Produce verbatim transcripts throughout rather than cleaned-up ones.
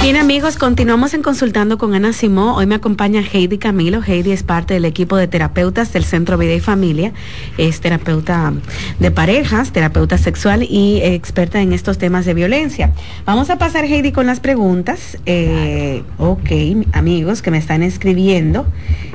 Bien, amigos, continuamos en Consultando con Ana Simó. Hoy me acompaña Heidi Camilo. Heidi es parte del equipo de terapeutas del Centro Vida y Familia. Es terapeuta de parejas, terapeuta sexual y experta en estos temas de violencia. Vamos a pasar, Heidi, con las preguntas. Eh, ok, amigos que me están escribiendo.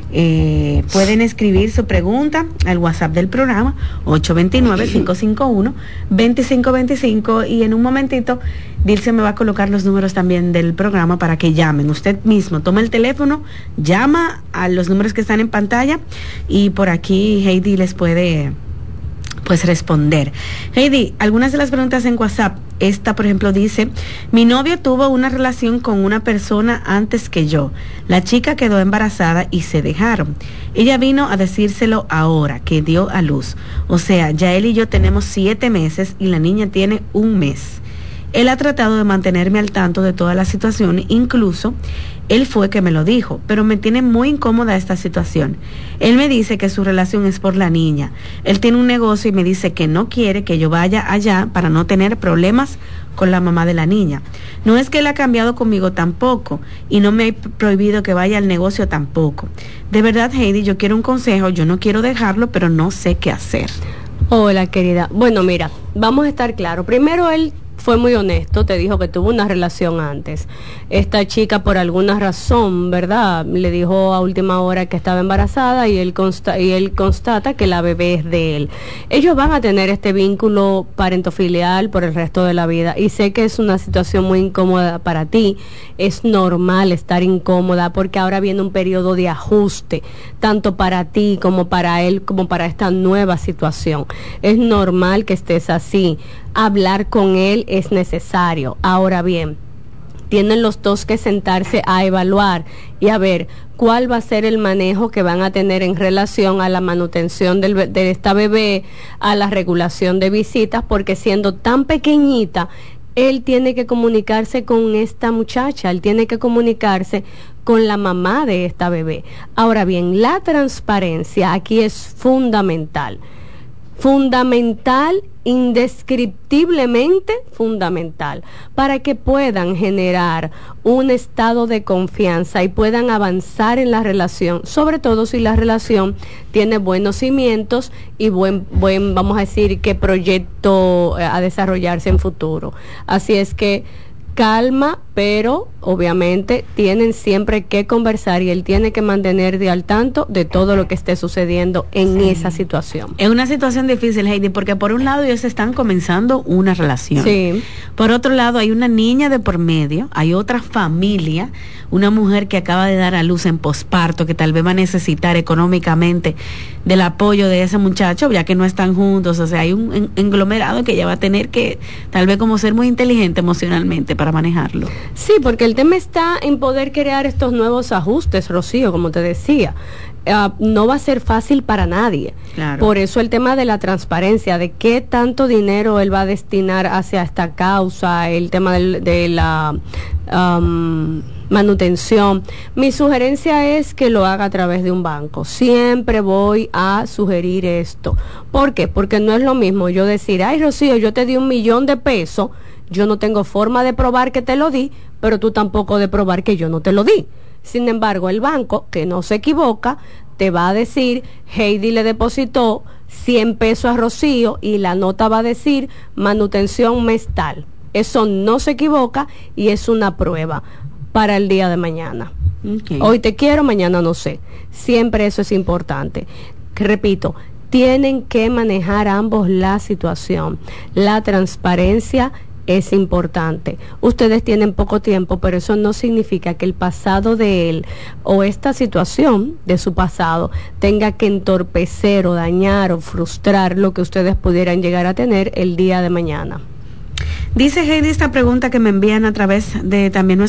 Eh, pueden escribir su pregunta al WhatsApp del programa ocho dos nueve, cinco cinco uno, dos cinco dos cinco, y en un momentito Dilce me va a colocar los números también del programa para que llamen. Usted mismo toma el teléfono, llama a los números que están en pantalla y por aquí Heidi les puede pues responder. Heidi, algunas de las preguntas en WhatsApp. Esta, por ejemplo, dice: mi novio tuvo una relación con una persona antes que yo. La chica quedó embarazada y se dejaron. Ella vino a decírselo ahora que dio a luz. O sea, ya él y yo tenemos siete meses y la niña tiene un mes. Él ha tratado de mantenerme al tanto de toda la situación, incluso él fue que me lo dijo, pero me tiene muy incómoda esta situación. Él me dice que su relación es por la niña. Él tiene un negocio y me dice que no quiere que yo vaya allá para no tener problemas con la mamá de la niña. No es que él ha cambiado conmigo tampoco y no me ha prohibido que vaya al negocio tampoco. De verdad, Heidi, yo quiero un consejo, yo no quiero dejarlo, pero no sé qué hacer. Hola, querida. Bueno, mira, vamos a estar claros. Primero, él fue muy honesto, te dijo que tuvo una relación antes. Esta chica, por alguna razón, ¿verdad?, le dijo a última hora que estaba embarazada y él, consta y él constata que la bebé es de él. Ellos van a tener este vínculo parentofilial por el resto de la vida y sé que es una situación muy incómoda para ti. Es normal estar incómoda porque ahora viene un periodo de ajuste, tanto para ti como para él, como para esta nueva situación. Es normal que estés así. Hablar con él es necesario. Ahora bien, tienen los dos que sentarse a evaluar y a ver cuál va a ser el manejo que van a tener en relación a la manutención del, de esta bebé, a la regulación de visitas, porque siendo tan pequeñita, él tiene que comunicarse con esta muchacha, él tiene que comunicarse con la mamá de esta bebé. Ahora bien, la transparencia aquí es fundamental. Fundamental, indescriptiblemente fundamental, para que puedan generar un estado de confianza y puedan avanzar en la relación, sobre todo si la relación tiene buenos cimientos y buen, buen, vamos a decir, que proyecto a desarrollarse en futuro. Así es que calma, pero obviamente tienen siempre que conversar y él tiene que mantener de al tanto de todo lo que esté sucediendo en sí. esa situación. Es una situación difícil, Heidi, porque por un lado ellos están comenzando una relación. Sí. Por otro lado hay una niña de por medio, hay otra familia, una mujer que acaba de dar a luz en posparto, que tal vez va a necesitar económicamente del apoyo de ese muchacho, ya que no están juntos. O sea, hay un englomerado que ella va a tener que tal vez como ser muy inteligente emocionalmente para manejarlo. Sí, porque el tema está en poder crear estos nuevos ajustes, Rocío, como te decía. Uh, no va a ser fácil para nadie. Claro. Por eso el tema de la transparencia, de qué tanto dinero él va a destinar hacia esta causa, el tema del, de la um, manutención. Mi sugerencia es que lo haga a través de un banco. Siempre voy a sugerir esto. ¿Por qué? Porque no es lo mismo yo decir, ay, Rocío, yo te di un millón de pesos, yo no tengo forma de probar que te lo di, pero tú tampoco de probar que yo no te lo di. Sin embargo, el banco, que no se equivoca, te va a decir, Heidi le depositó cien pesos a Rocío y la nota va a decir manutención mes tal. Eso no se equivoca y es una prueba para el día de mañana. Okay. Hoy te quiero, mañana no sé. Siempre eso es importante. Repito, tienen que manejar ambos la situación. La transparencia es importante. Ustedes tienen poco tiempo, pero eso no significa que el pasado de él o esta situación de su pasado tenga que entorpecer o dañar o frustrar lo que ustedes pudieran llegar a tener el día de mañana. Dice Heidi esta pregunta que me envían a través de también nuestra